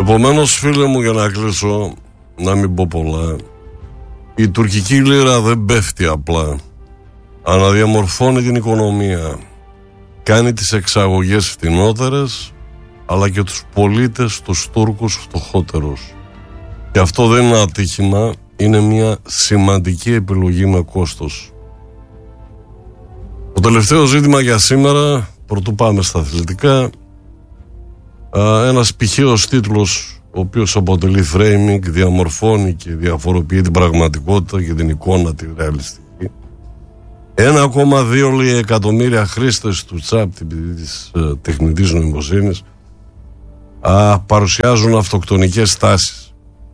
Επομένως, φίλε μου, για να κλείσω, να μην πω πολλά, η τουρκική λίρα δεν πέφτει απλά. Αναδιαμορφώνει την οικονομία, κάνει τις εξαγωγές φτηνότερες, αλλά και τους πολίτες, τους Τούρκους, φτωχότερους. Και αυτό δεν είναι ατύχημα, είναι μια σημαντική επιλογή με κόστος. Το τελευταίο ζήτημα για σήμερα, πρωτού πάμε στα αθλητικά, ένας πηχαίος τίτλος, ο οποίος αποτελεί framing, διαμορφώνει και διαφοροποιεί την πραγματικότητα και την εικόνα τη ρεαλιστική. 1,2 εκατομμύρια χρήστες του τσάπ της τεχνητής νοημοσύνης παρουσιάζουν αυτοκτονικές τάσεις.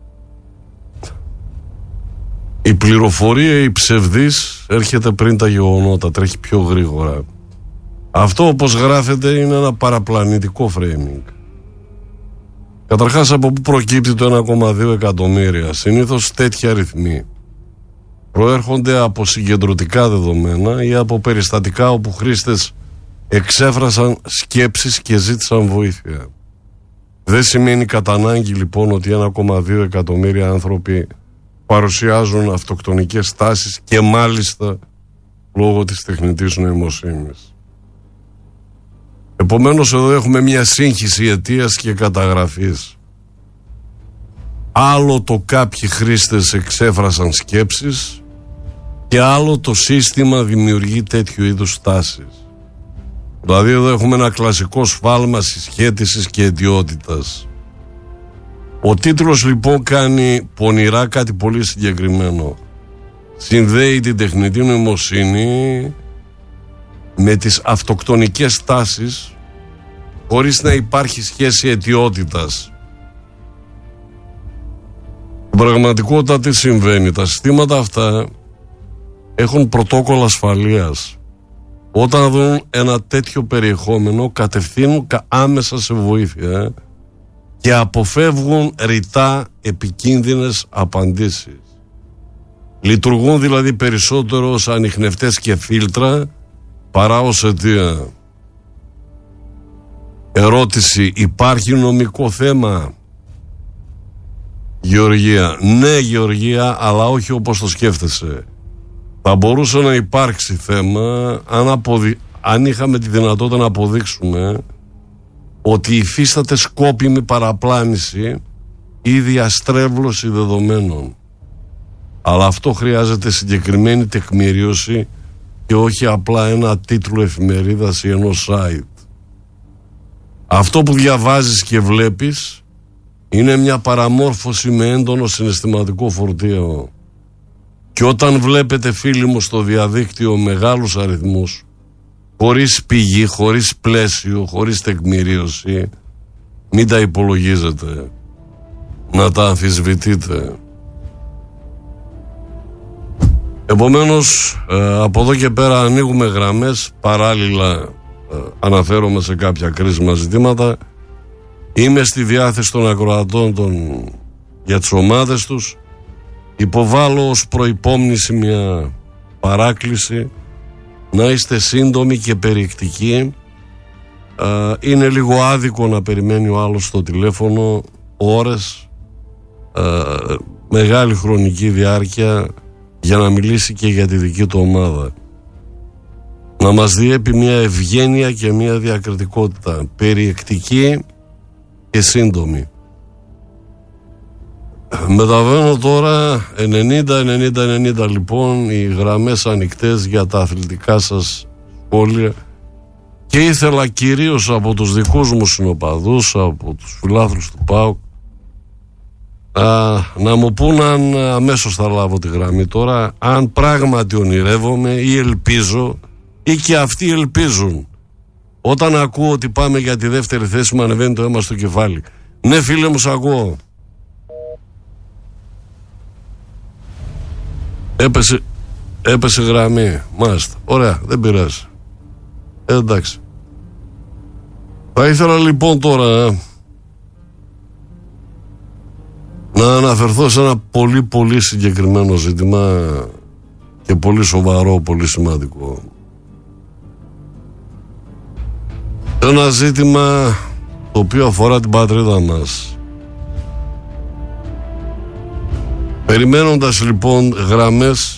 Η πληροφορία, η ψευδής, έρχεται πριν τα γεγονότα, τρέχει πιο γρήγορα. Αυτό, όπως γράφεται, είναι ένα παραπλανητικό framing. Καταρχάς, από πού προκύπτει το 1,2 εκατομμύρια? Συνήθως τέτοια αριθμοί προέρχονται από συγκεντρωτικά δεδομένα ή από περιστατικά όπου χρήστες εξέφρασαν σκέψεις και ζήτησαν βοήθεια. Δεν σημαίνει κατά ανάγκη λοιπόν ότι 1,2 εκατομμύρια άνθρωποι παρουσιάζουν αυτοκτονικές τάσεις και μάλιστα λόγω της τεχνητής νοημοσύνης. Επομένως, εδώ έχουμε μια σύγχυση αιτίας και καταγραφής. Άλλο το κάποιοι χρήστες εξέφρασαν σκέψεις και άλλο το σύστημα δημιουργεί τέτοιου είδους τάσεις. Δηλαδή εδώ έχουμε ένα κλασικό σφάλμα συσχέτισης και αιτιότητας. Ο τίτλος λοιπόν κάνει πονηρά κάτι πολύ συγκεκριμένο. Συνδέει την τεχνητή νοημοσύνη με τις αυτοκτονικές τάσεις χωρίς να υπάρχει σχέση αιτιότητας. Στην πραγματικότητα τι συμβαίνει? Τα συστήματα αυτά έχουν πρωτόκολλα ασφαλείας. Όταν δουν ένα τέτοιο περιεχόμενο, κατευθύνουν άμεσα σε βοήθεια και αποφεύγουν ρητά επικίνδυνες απαντήσεις. Λειτουργούν δηλαδή περισσότερο ως ανιχνευτές και φίλτρα παρά ως αιτία. Ερώτηση: υπάρχει νομικό θέμα? Γεωργία: ναι, Γεωργία, αλλά όχι όπως το σκέφτεσαι. Θα μπορούσε να υπάρξει θέμα αν είχαμε τη δυνατότητα να αποδείξουμε ότι υφίσταται σκόπιμη παραπλάνηση ή διαστρέβλωση δεδομένων. Αλλά αυτό χρειάζεται συγκεκριμένη τεκμηρίωση και όχι απλά ένα τίτλο εφημερίδας ή ενός site. Αυτό που διαβάζεις και βλέπεις είναι μια παραμόρφωση με έντονο συναισθηματικό φορτίο. Και όταν βλέπετε, φίλοι μου, στο διαδίκτυο μεγάλους αριθμούς, χωρίς πηγή, χωρίς πλαίσιο, χωρίς τεκμηρίωση, μην τα υπολογίζετε, να τα αμφισβητείτε. Επομένως, από εδώ και πέρα ανοίγουμε γραμμές, παράλληλα αναφέρομαι σε κάποια κρίσιμα ζητήματα. Είμαι στη διάθεση των ακροατών για τις ομάδες τους. Υποβάλλω ως προϋπόμνηση μια παράκληση να είστε σύντομοι και περιεκτικοί. Είναι λίγο άδικο να περιμένει ο άλλος στο τηλέφωνο ώρες, μεγάλη χρονική διάρκεια για να μιλήσει και για τη δική του ομάδα. Να μας διέπει μια ευγένεια και μια διακριτικότητα, περιεκτική και σύντομη. Μεταβαίνω τώρα 90-90-90 λοιπόν, οι γραμμές ανοιχτές για τα αθλητικά σας σχόλια, και ήθελα κυρίως από τους δικούς μου συνοπαδούς, από τους φιλάθλους του ΠΑΟΚ, να μου πούν αν αμέσως θα λάβω τη γραμμή τώρα, αν πράγματι ονειρεύομαι ή ελπίζω ή και αυτοί ελπίζουν. Όταν ακούω ότι πάμε για τη δεύτερη θέση, μου ανεβαίνει το αίμα στο κεφάλι. Ναι, φίλε μου, σ' ακούω. Έπεσε γραμμή. Μάλιστα. Ωραία, δεν πειράζει. Εντάξει. Θα ήθελα λοιπόν τώρα να αναφερθώ σε ένα πολύ πολύ συγκεκριμένο ζήτημα και πολύ σοβαρό, πολύ σημαντικό. Ένα ζήτημα το οποίο αφορά την πατρίδα μας. Περιμένοντας λοιπόν γραμμές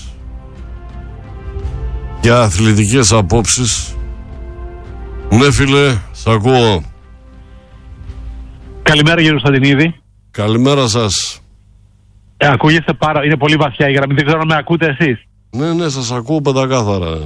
για αθλητικές απόψεις, ναι φίλε, σ' ακούω. Καλημέρα κύριε Κωνσταντινίδη. Καλημέρα σας. Ακούγεστε είναι πολύ βαθιά η γραμμή, δεν ξέρω αν με ακούτε εσείς. Ναι, σας ακούω πεντακάθαρα.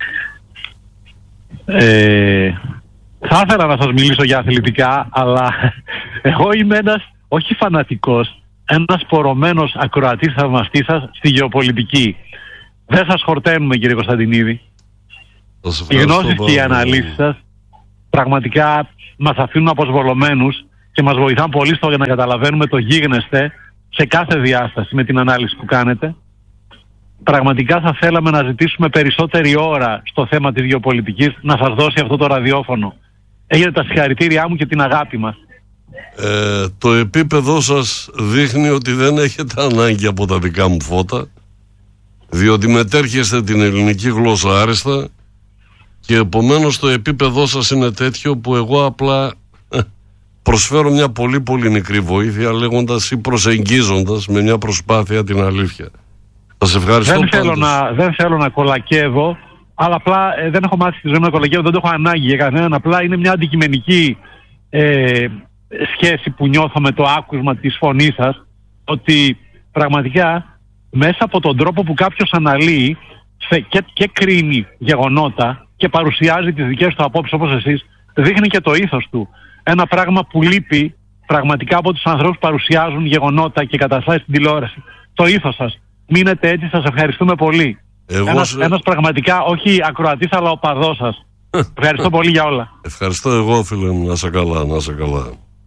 Θα ήθελα να σας μιλήσω για αθλητικά, αλλά εγώ είμαι ένας, όχι φανατικός, ένας πορωμένος ακροατής θαυμαστής σας στη γεωπολιτική. Δεν σας χορταίνουμε κύριε Κωνσταντινίδη. Οι γνώσεις και οι αναλύσεις σας πραγματικά μας αφήνουν αποσβολωμένους και μας βοηθάν πολύ στο για να καταλαβαίνουμε το γίγνεσθε σε κάθε διάσταση με την ανάλυση που κάνετε. Πραγματικά θα θέλαμε να ζητήσουμε περισσότερη ώρα στο θέμα της γεωπολιτικής, να σας δώσει αυτό το ραδιόφωνο. Έχετε τα συγχαρητήριά μου και την αγάπη μας. Το επίπεδό σας δείχνει ότι δεν έχετε ανάγκη από τα δικά μου φώτα, διότι μετέρχεστε την ελληνική γλώσσα άριστα και επομένως το επίπεδό σας είναι τέτοιο που εγώ απλά προσφέρω μια πολύ πολύ μικρή βοήθεια, λέγοντας ή προσεγγίζοντας με μια προσπάθεια την αλήθεια. Σας ευχαριστώ. Δεν θέλω να κολακεύω, αλλά απλά δεν έχω μάθει τη ζωή να κολακεύω, δεν το έχω ανάγκη για κανέναν. Απλά είναι μια αντικειμενική σχέση που νιώθω με το άκουσμα της φωνής σας, ότι πραγματικά μέσα από τον τρόπο που κάποιος αναλύει και κρίνει γεγονότα και παρουσιάζει τις δικές του απόψεις όπως εσείς, δείχνει και το ήθος του. Ένα πράγμα που λείπει πραγματικά από τους ανθρώπους που παρουσιάζουν γεγονότα και καταστάσεις στην τηλεόραση. Το ήθος σας. Μείνετε έτσι, σας ευχαριστούμε πολύ. Ένας πραγματικά, όχι ακροατής, αλλά οπαδός σας. Ευχαριστώ πολύ για όλα. Ευχαριστώ εγώ φίλε μου, να σε καλά, να σε καλά.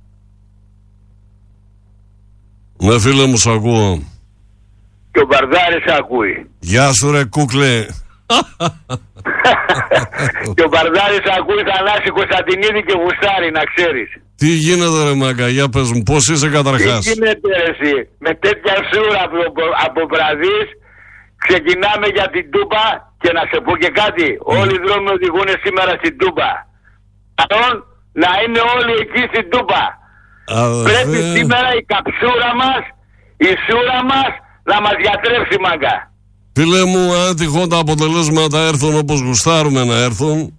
Ναι φίλε μου, σ' ακούω. Και ο Μπαρδάρης ακούει. Γεια σου ρε κούκλε. Και ο Μπαρδάρης ακούει Θανάση Κωνσταντινίδη και γουστάρει, να ξέρεις. Τι γίνεται ρε μάγκα, για πες μου, πώς είσαι καταρχάς? Τι γίνεται ρε εσύ, με τέτοια σούρα από βραδείς ξεκινάμε για την Τούμπα και να σε πω και κάτι, όλοι οι δρόμοι οδηγούν σήμερα στην Τούμπα. Παρόν να είναι όλοι εκεί στην Τούμπα. Πρέπει σήμερα η καψούρα μας, η σούρα μας να μας διατρέψει μάγκα. Φίλε μου, αν τυχόν τα αποτελέσματα έρθουν όπως γουστάρουμε να έρθουν,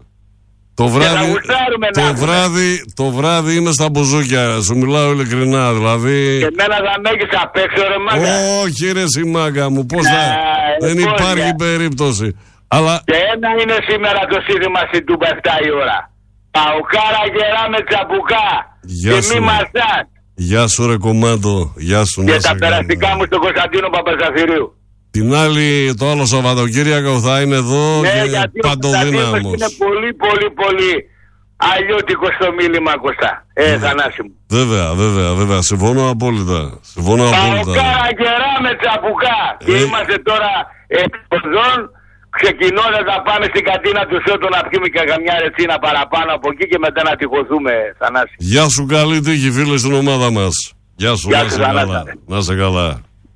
το βράδυ είμαι στα μπουζούκια, σου μιλάω ειλικρινά, δηλαδή. Και εμένα θα με έχεις απ' έξω ρε μάγκα. Όχι ρε μάγκα μου, πώς θα, δεν υπάρχει περίπτωση. Αλλά... Και ένα είναι σήμερα το σύνθημα στην Τούμπα 7 η ώρα. Παοκάρα γερά με τσαμπουκά και μη μασάς. Γεια σου ρε κομμάτο, γεια σου. Και τα περαστικά μου στον Κωνσταντίνο Παπαζαφυρίου. Την άλλη, το άλλο Σαββατοκύριακο θα είναι εδώ και παντοδύναμος. Είναι πολύ πολύ πολύ αλλιώτικο στο μίλημα, Κωστά. Θανάση μου. Βέβαια, συμφωνώ απόλυτα. Παοκάρα γερά με τσαπουκά. Και είμαστε τώρα εξοδόν, ξεκινώντας να πάμε στην κατίνα του Σότο να πιούμε και καμιά ρετσίνα παραπάνω από εκεί και μετά να τυχωθούμε, Θανάση. Γεια σου, καλή τύχη φίλε στην ομάδα μας. Γεια σου, να σε καλά.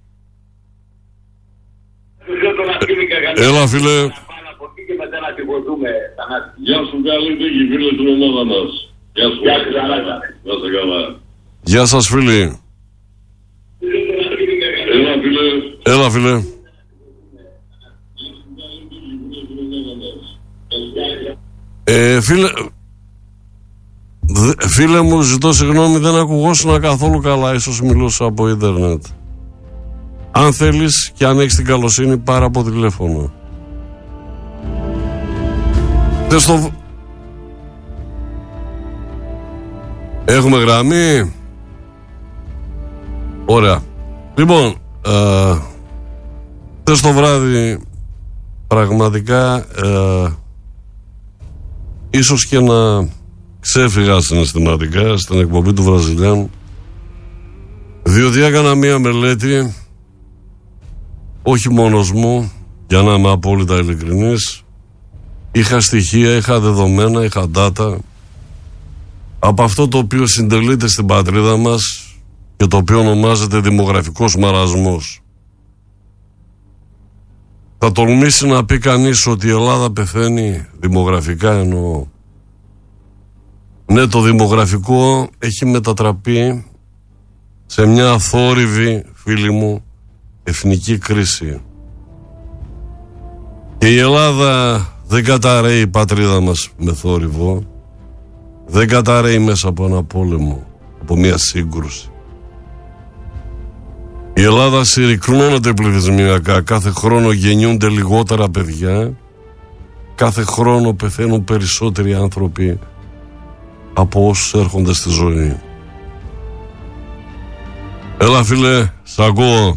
Έλα φίλε. Γεια σου, καλή τύχη φίλε στην ομάδα μας. Γεια σου, να σε καλά. Γεια σας φίλοι. Έλα φίλε. Φίλε μου, ζητώ συγγνώμη, δεν ακουγόσουνα καθόλου καλά. Ίσως μιλούσα από ίντερνετ. Αν θέλεις και αν έχεις την καλοσύνη, πάρε από τηλέφωνο. Έχουμε γραμμή. Ωραία. Λοιπόν, χθες το βράδυ πραγματικά ίσως και να ξέφυγα συναισθηματικά στην εκπομπή του Βραζιλιάνου, διότι έκανα μία μελέτη, όχι μόνος μου, για να είμαι απόλυτα ειλικρινής. Είχα στοιχεία, είχα δεδομένα, είχα data από αυτό το οποίο συντελείται στην πατρίδα μας και το οποίο ονομάζεται δημογραφικός μαρασμός. Θα τολμήσει να πει κανείς ότι η Ελλάδα πεθαίνει δημογραφικά, εννοώ. Ναι, το δημογραφικό έχει μετατραπεί σε μια αθόρυβη, φίλοι μου, εθνική κρίση. Και η Ελλάδα δεν καταραίει η πατρίδα μας με θόρυβο, δεν καταραίει μέσα από ένα πόλεμο, από μια σύγκρουση. Η Ελλάδα συρρυκνώνεται πληθυσμιακά, κάθε χρόνο γεννιούνται λιγότερα παιδιά, κάθε χρόνο πεθαίνουν περισσότεροι άνθρωποι από όσους έρχονται στη ζωή. Έλα φίλε, σ' ακούω.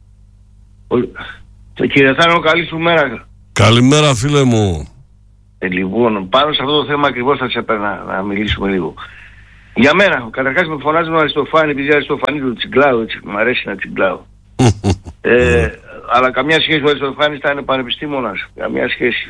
Κύριε Θάνο, καλή σου μέρα. Καλημέρα φίλε μου. Λοιπόν, πάνω σε αυτό το θέμα ακριβώς θα έπαιρνα να μιλήσουμε λίγο. Για μένα, καταρχάς με φωνάζουν Αριστοφάνη, επειδή Αριστοφάνη το τσιγκλάω, έτσι, μου αρέσει να τσιγκλάω. Αλλά καμιά σχέση ο Αριστοφάνης ήταν πανεπιστήμονας, καμιά σχέση.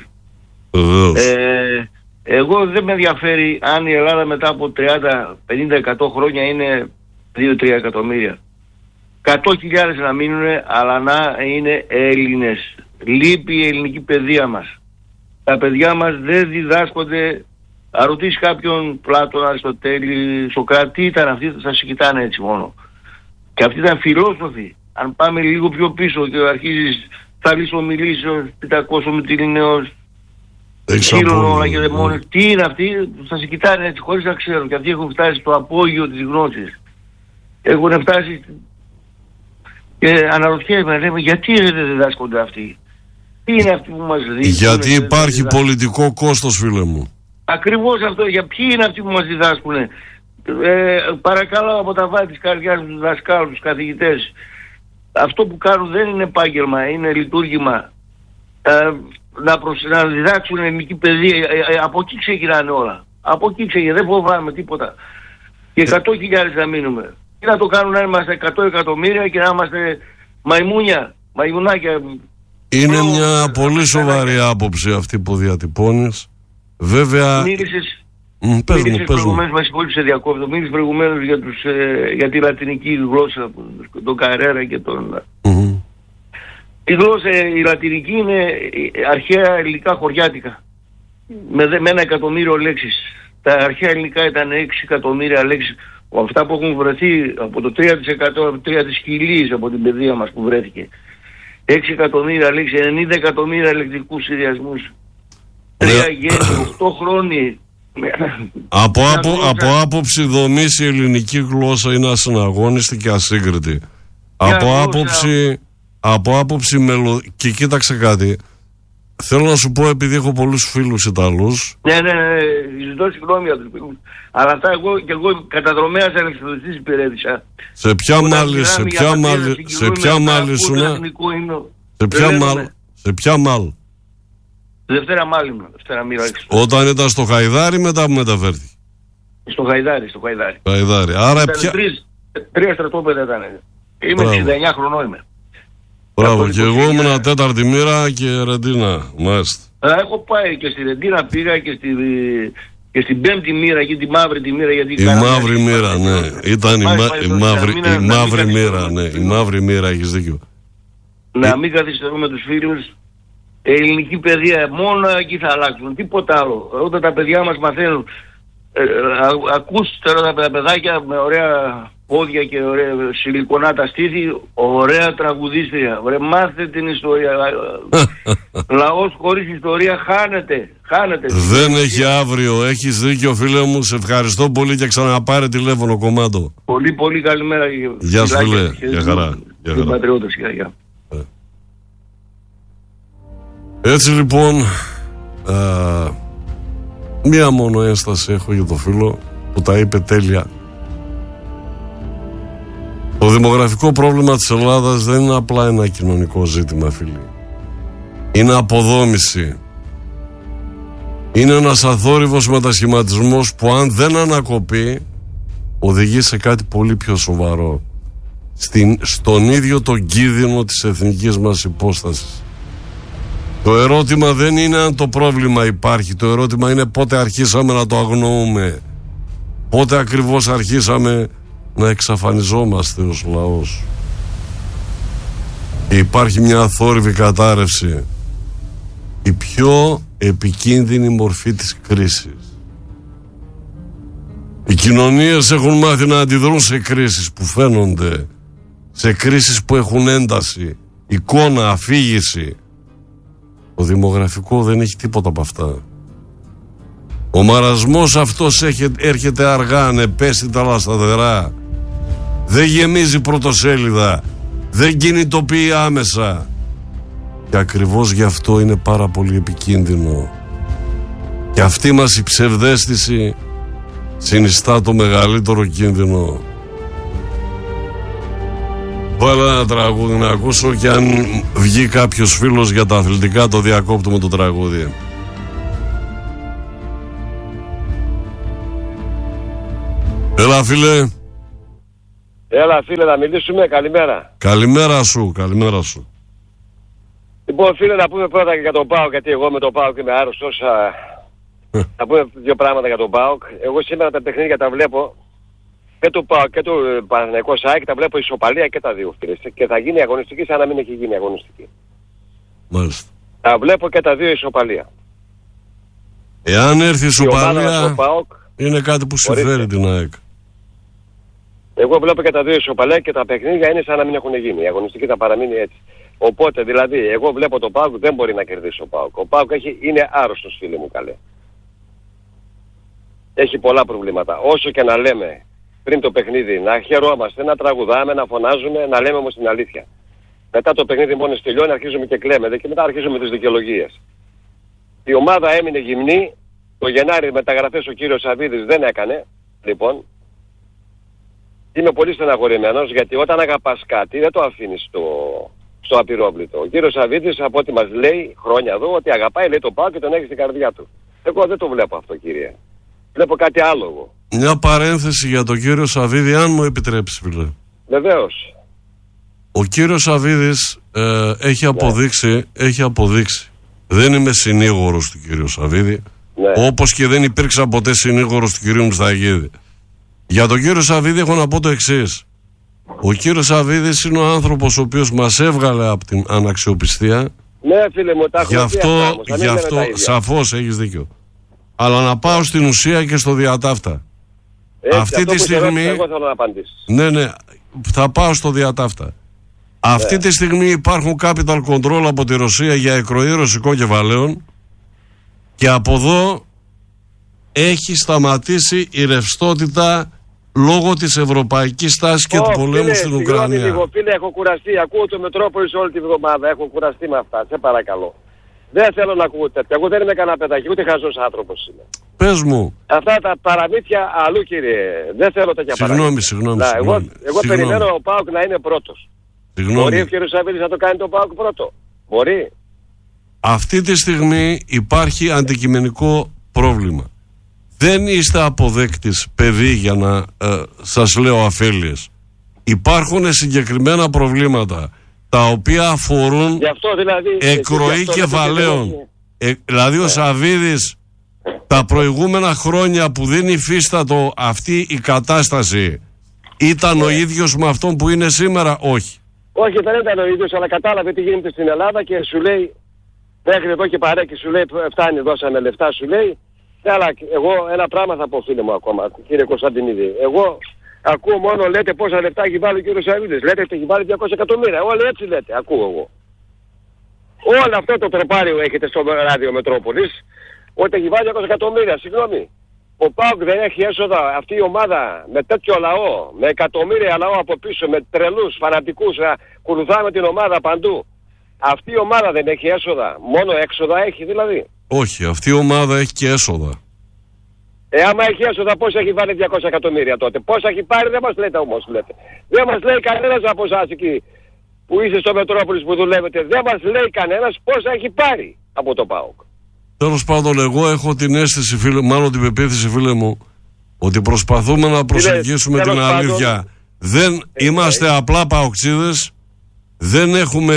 Εγώ δεν με ενδιαφέρει αν η Ελλάδα μετά από 30, 50, 100 χρόνια είναι 2-3 εκατομμύρια. 100.000 να μείνουν, αλλά να είναι Έλληνες. Λείπει η ελληνική παιδεία μας. Τα παιδιά μας δεν διδάσκονται. Αν ρωτήσει κάποιον, Πλάτωνα, Αριστοτέλη, Σοκράτη, τι ήταν αυτοί, θα σε κοιτάνε έτσι μόνο. Και αυτοί ήταν φιλόσοφοι. Αν πάμε λίγο πιο πίσω και αρχίζεις Θαλής Ομιλήσεως, Πιτακός ο Μυτιληναίος, Ξύλων και Δαιμόνες, τι είναι αυτοί, θα σε κοιτάνε έτσι χωρίς να ξέρουν. Και αυτοί έχουν φτάσει στο απόγειο της γνώσης. Έχουν φτάσει και αναρωτιέμαι, λέμε, γιατί δεν διδάσκονται αυτοί. Τι είναι αυτοί που μας δείχνουν. Γιατί υπάρχει πολιτικό κόστος, φίλε μου. Ακριβώς αυτό. Για ποιοι είναι αυτοί που μας διδάσκουν. Παρακαλώ από τα βάθη της καρδιάς τους δασκάλους, τους καθηγητές. Αυτό που κάνουν δεν είναι επάγγελμα, είναι λειτουργήμα. Να διδάξουν ελληνική παιδεία. Από εκεί ξεκινάνε όλα. Από εκεί ξεκινάνε. Δεν φοβάμαι τίποτα. Και 100.000 να μείνουμε. Τι να το κάνουν να είμαστε 100 εκατομμύρια και να είμαστε μαϊμουνάκια. Είναι μια πολύ σοβαρή άποψη αυτή που διατυπώνεις. Βέβαια... Μίλησες προηγουμένως, με συγχωρείς σε διακόπτω, μίλησες προηγουμένως για τη λατινική γλώσσα, τον Καρέρα και τον... Η γλώσσα, η λατινική είναι αρχαία ελληνικά χωριάτικα. Με 1 εκατομμύριο λέξεις. Τα αρχαία ελληνικά ήταν 6 εκατομμύρια λέξεις. Αυτά που έχουν βρεθεί από το 3%, 3 της χιλής από την παιδεία μας που βρέθηκε. 6 εκατομμύρια λέξεις, 90 εκατομμύρια λεκτικούς συνδυασμούς. 3 γέννη, 8 χρόνοι. Από άποψη δομής η ελληνική γλώσσα είναι ασυναγώνιστη και ασύγκριτη. Από άποψη και κοίταξε κάτι. Θέλω να σου πω, επειδή έχω πολλούς φίλους Ιταλούς. Ναι, ζητώ συγγνώμη για τους φίλους. Αλλά αυτά εγώ καταδρομέας αλεξιπτωτής υπηρέτησα. Σε ποια μάλ. Δευτέρα μάλη. Όταν ήταν στο Χαϊδάρι, μετά που μεταφέρθηκε. Στο Χαϊδάρι. Άρα τρία στρατόπεδα ήταν. Είμαι 69 χρονών είμαι. Μπράβο, και εγώ ήμουν τέταρτη μοίρα και Ρεντίνα, μάλιστα. Έχω πάει και στη Ρεντίνα, πήγα και στην πέμπτη μοίρα, εκεί τη μαύρη τη μοίρα. Η μαύρη μοίρα, ναι. Ήταν η μαύρη μοίρα, ναι. Η μαύρη μοίρα, έχεις δίκιο. Να μην καθυστερούμε τους φίλους. Ελληνική παιδεία, μόνο εκεί θα αλλάξουν. Τίποτα άλλο. Όταν τα παιδιά μας μαθαίνουν, ακούς τώρα τα παιδάκια με ωραία πόδια και ωραία σιλικονά τα στήθη, ωραία τραγουδίστρια. Μάθε την ιστορία. Λαός χωρίς ιστορία χάνεται. Δεν έχει αύριο. Έχεις δίκιο, φίλε μου. Σε ευχαριστώ πολύ και ξαναπάρε τηλέφωνο, κομμάτο. Πολύ καλημέρα. Γεια σου, φίλε. Γεια χαρά. Πατριώτες, γεια. Έτσι λοιπόν, μία μόνο ένσταση έχω για το φίλο που τα είπε τέλεια. Το δημογραφικό πρόβλημα της Ελλάδας δεν είναι απλά ένα κοινωνικό ζήτημα, φίλοι. Είναι αποδόμηση. Είναι ένας αθόρυβος μετασχηματισμός που αν δεν ανακοπεί οδηγεί σε κάτι πολύ πιο σοβαρό. Στον ίδιο τον κίνδυνο της εθνικής μας υπόστασης. Το ερώτημα δεν είναι αν το πρόβλημα υπάρχει. Το ερώτημα είναι πότε αρχίσαμε να το αγνοούμε. Πότε ακριβώς αρχίσαμε να εξαφανιζόμαστε ως λαός. Και υπάρχει μια αθόρυβη κατάρρευση. Η πιο επικίνδυνη μορφή της κρίσης. Οι κοινωνίες έχουν μάθει να αντιδρούν σε κρίσεις που φαίνονται, σε κρίσεις που έχουν ένταση, εικόνα, αφήγηση. Το δημογραφικό δεν έχει τίποτα από αυτά. Ο μαρασμός αυτός έρχεται αργά, ανεπαίσθητα αλλά σταθερά. Δεν γεμίζει πρωτοσέλιδα, δεν κινητοποιεί άμεσα. Και ακριβώς γι' αυτό είναι πάρα πολύ επικίνδυνο. Και αυτή μας η ψευδαίσθηση συνιστά το μεγαλύτερο κίνδυνο. Βάλα ένα τραγούδι να ακούσω και αν βγει κάποιος φίλος για τα αθλητικά το διακόπτουμε το τραγούδι. Έλα φίλε. Έλα φίλε, να μιλήσουμε, καλημέρα. Καλημέρα σου, καλημέρα σου. Λοιπόν φίλε, να πούμε πρώτα και για τον ΠΑΟΚ, γιατί εγώ με τον ΠΑΟΚ είμαι άρρωστος. Να πούμε δύο πράγματα για τον ΠΑΟΚ. Εγώ σήμερα τα παιχνίδια τα βλέπω και του ΠΑΟΚ και του Παναθηναϊκού ΣΑΕΚ, τα βλέπω ισοπαλία και τα δύο φίλε. Και θα γίνει αγωνιστική σαν να μην έχει γίνει αγωνιστική. Μάλιστα. Τα βλέπω και τα δύο ισοπαλία. Εάν έρθει ισοπαλία είναι κάτι που συμφέρει την ΑΕΚ. Εγώ βλέπω και τα δύο ισοπαλία και τα παιχνίδια είναι σαν να μην έχουν γίνει. Η αγωνιστική θα παραμείνει έτσι. Οπότε δηλαδή, εγώ βλέπω τον ΠΑΟΚ, δεν μπορεί να κερδίσει ο ΠΑΟΚ. Ο ΠΑΟΚ είναι άρρωστος, φίλε μου, καλέ. Έχει πολλά προβλήματα. Όσο και να λέμε πριν το παιχνίδι, να χαιρόμαστε, να τραγουδάμε, να φωνάζουμε, να λέμε όμως την αλήθεια. Μετά το παιχνίδι μόλις τελειώνει, αρχίζουμε και κλαίμε και μετά αρχίζουμε τις δικαιολογίες. Η ομάδα έμεινε γυμνή. Το Γενάρη μεταγραφές ο κύριος Σαββίδης δεν έκανε. Λοιπόν, είμαι πολύ στεναχωρημένος γιατί όταν αγαπάς κάτι δεν το αφήνεις στο απειρόβλητο. Ο κύριος Σαββίδης, από ό,τι μας λέει χρόνια εδώ, ότι αγαπάει, λέει, το ΠΑΟΚ και τον έχει στην καρδιά του. Εγώ δεν το βλέπω αυτό, κύριε. Βλέπω κάτι άλλο εγώ. Μια παρένθεση για τον κύριο Σαββίδη, αν μου επιτρέψει, φίλε. Βεβαίως. Ο κύριος Σαββίδης έχει αποδείξει. Δεν είμαι συνήγορος του κύριου Σαββίδη, όπως και δεν υπήρξα ποτέ συνήγορος του κυρίου Μουσταγίδη. Για τον κύριο Σαββίδη έχω να πω το εξής. Ο κύριος Σαββίδης είναι ο άνθρωπος ο οποίος μας έβγαλε από την αναξιοπιστία. Ναι, φίλε μου, τα έχω γι' αυτό σαφώς έχεις δίκιο. Αλλά να πάω στην ουσία και στο διατάφτα. Αυτή τη στιγμή. Εγώ θέλω να απαντήσω. Ναι, θα πάω στο διατάφτα. Αυτή τη στιγμή υπάρχουν capital control από τη Ρωσία για εκροή ρωσικών κεφαλαίων και από εδώ έχει σταματήσει η ρευστότητα λόγω της ευρωπαϊκής τάσης και του πολέμου στην Ουκρανία. Λίγο, φίλε, έχω κουραστεί. Ακούω το Μετρόπολης όλη τη βδομάδα. Έχω κουραστεί με αυτά. Σε παρακαλώ. Δεν θέλω να ακούω τέτοια. Εγώ δεν είμαι κανένα παιδάκι, ούτε χαζός άνθρωπος είμαι. Πες μου. Αυτά τα παραμύθια αλλού, κύριε. Δεν θέλω τέτοια παραμύθια. Συγγνώμη. Εγώ περιμένω ο ΠΑΟΚ να είναι πρώτος. Μπορεί ο κύριος Σαββίδης να το κάνει το ΠΑΟΚ πρώτο? Μπορεί. Αυτή τη στιγμή υπάρχει αντικειμενικό πρόβλημα. Δεν είστε αποδέκτης παιδί για να σας λέω αφέλειες. Υπάρχουν συγκεκριμένα προβλήματα τα οποία αφορούν εκροή κεφαλαίων. Δηλαδή ο Σαββίδης τα προηγούμενα χρόνια που δεν υφίστατο αυτή η κατάσταση ήταν ο ίδιος με αυτόν που είναι σήμερα? Όχι. Όχι, δεν ήταν ο ίδιος, αλλά κατάλαβε τι γίνεται στην Ελλάδα και σου λέει μέχρι εδώ και παρέκει, σου λέει φτάνει, δώσαμε λεφτά, σου λέει. Αλλά εγώ ένα πράγμα θα πω, φίλε μου, ακόμα, κύριε Κωνσταντινίδη. Εγώ ακούω μόνο, λέτε πόσα λεφτά έχει βάλει ο κύριος Σαββίδης. Λέτε ότι έχει βάλει 200 εκατομμύρια. Όλοι έτσι λέτε, ακούω εγώ. Όλο αυτό το τροπάριο έχετε στο ράδιο Μετρόπολης, ότι έχει βάλει 200 εκατομμύρια. Συγγνώμη. Ο ΠΑΟΚ δεν έχει έσοδα. Αυτή η ομάδα με τέτοιο λαό, με εκατομμύρια λαό από πίσω, με τρελούς, φανατικούς, ακολουθάμε την ομάδα παντού. Αυτή η ομάδα δεν έχει έσοδα. Μόνο έξοδα έχει δηλαδή. Όχι, αυτή η ομάδα έχει και έσοδα. Άμα έχει έσοδα, πώς έχει βάλει 200 εκατομμύρια τότε? Πώς έχει πάρει, δεν μας λέτε όμως, λέτε. Δεν μας λέει κανένας από εσάς εκεί που είστε στο Μετρόπολης που δουλεύετε. Δεν μας λέει κανένας πώς έχει πάρει από το ΠΑΟΚ. Τέλος πάντων, εγώ έχω την αίσθηση, φίλε, μάλλον την πεποίθηση, φίλε μου, ότι προσπαθούμε να προσεγγίσουμε την αλήθεια. Δεν είμαστε απλά παοξίδες, δεν έχουμε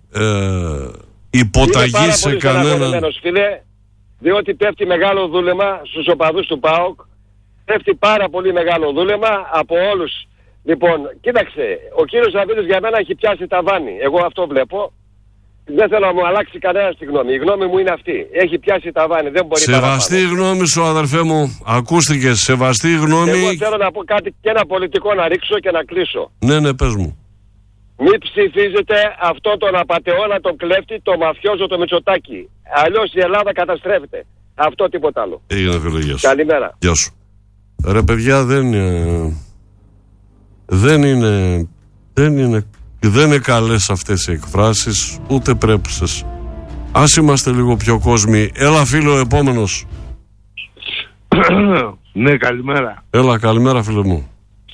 υποταγή σε κανέναν. Φίλε, διότι πέφτει μεγάλο δούλεμα στους οπαδούς του ΠΑΟΚ, πέφτει πάρα πολύ μεγάλο δούλεμα από όλους. Λοιπόν, κοίταξε, ο κύριος Σαββίδης για μένα έχει πιάσει ταβάνι. Εγώ αυτό βλέπω. Δεν θέλω να μου αλλάξει κανένα τη γνώμη. Η γνώμη μου είναι αυτή. Έχει πιάσει ταβάνι. Δεν μπορεί να. Σεβαστή η γνώμη σου, αδερφέ μου. Ακούστηκε. Σεβαστή η γνώμη. Εγώ θέλω να πω κάτι και ένα πολιτικό να ρίξω και να κλείσω. Ναι, πες μου. Μην ψηφίζετε αυτόν τον απατεώνα, τον κλέφτη, τον μαφιόζο, τον Μητσοτάκη. Αλλιώς η Ελλάδα καταστρέφεται. Αυτό τίποτα άλλο. Έγινε, φίλε, γεια σου. Καλημέρα. Γεια σου. Ρε παιδιά, δεν είναι καλές αυτές οι εκφράσεις, ούτε πρέπουσες. Ας είμαστε λίγο πιο κόσμοι. Έλα, φίλο, επόμενος. Ναι, καλημέρα. Έλα, καλημέρα, φίλε μου.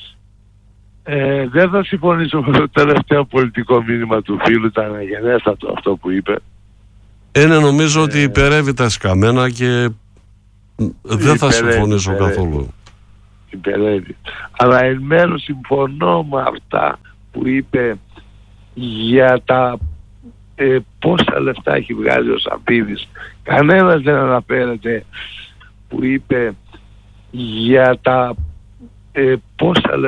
Δεν θα συμφωνήσω με το τελευταίο πολιτικό μήνυμα του φίλου, ήταν αγενέστατο αυτό που είπε. Νομίζω ότι υπερεύει τα σκαμμένα και δεν θα συμφωνήσω καθόλου. Υπερεύει. Αλλά εν μέρος συμφωνώ με αυτά που είπε για τα πόσα λεφτά έχει βγάλει ο Σαπίδης. Κανένας δεν αναφέρεται που είπε για τα πόσα λεφτά